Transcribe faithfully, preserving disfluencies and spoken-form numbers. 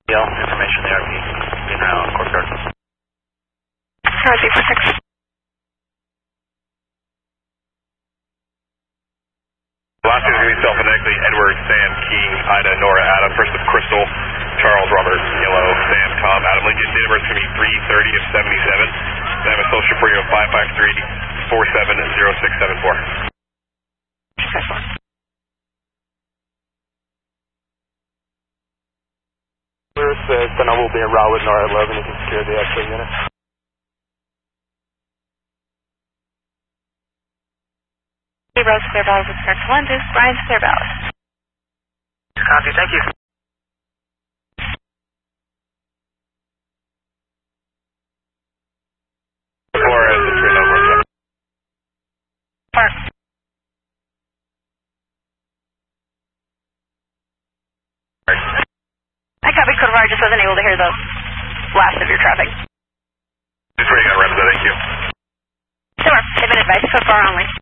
Yell information, the R P, in route on courtyard. Roger, four six. Last is going to be self-connecting, Edward, Sam, King, Ida, Nora, Adam, first of Crystal, Charles, Robert, Yellow, Sam, Tom, Adam, Lincoln, date of birth is going to be three thirty of seventy-seven. They have a social for you of five five three, four seven zero six seven four. Lewis, uh, then I will be in route with Nora eleven, you can secure the X-ray unit. Rose, clear ballot with start to London. Brian's clear ballot. Copy, thank you. Four as the three number. Park. I copy code bar, just wasn't able to hear the last of your traffic. Just waiting on Remza, thank you. Sure, they've been advised, code bar only.